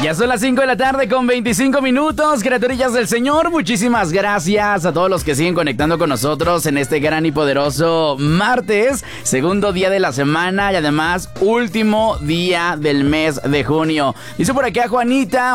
Ya son las 5 de la tarde con 25 minutos, criaturillas del Señor. Muchísimas gracias a todos los que siguen conectando con nosotros en este gran y poderoso martes, segundo día de la semana y además último día del mes de junio. Dice por acá Juanita.